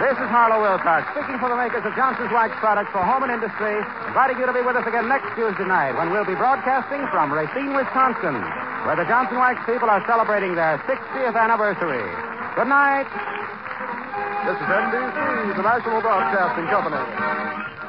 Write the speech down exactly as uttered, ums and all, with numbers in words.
This is Harlow Wilcox, speaking for the makers of Johnson's Wax products for home and industry, inviting you to be with us again next Tuesday night when we'll be broadcasting from Racine, Wisconsin, where the Johnson Wax people are celebrating their sixtieth anniversary. Good night. This is N B C, the National Broadcasting Company.